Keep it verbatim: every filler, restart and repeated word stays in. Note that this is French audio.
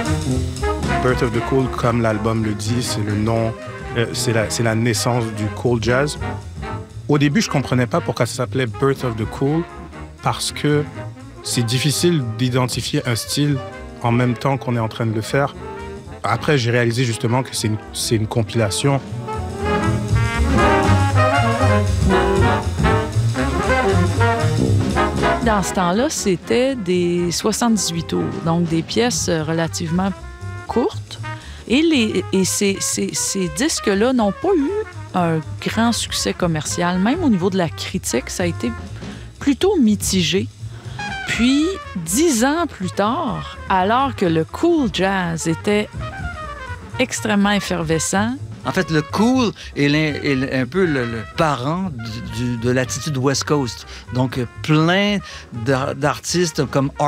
Birth of the Cool, comme l'album le dit, c'est le nom, euh, c'est la, c'est la naissance du cool jazz. Au début, je comprenais pas pourquoi ça s'appelait Birth of the Cool, parce que c'est difficile d'identifier un style en même temps qu'on est en train de le faire. Après, j'ai réalisé justement que c'est une, c'est une compilation. Dans ce temps-là, c'était des soixante-dix-huit tours, donc des pièces relativement courtes. Et, les, et ces, ces, ces disques-là n'ont pas eu un grand succès commercial. Même au niveau de la critique, ça a été plutôt mitigé. Puis, dix ans plus tard, alors que le cool jazz était extrêmement effervescent, en fait, le cool est, est un peu le, le parent du, du, de l'attitude West Coast. Donc, plein d'artistes comme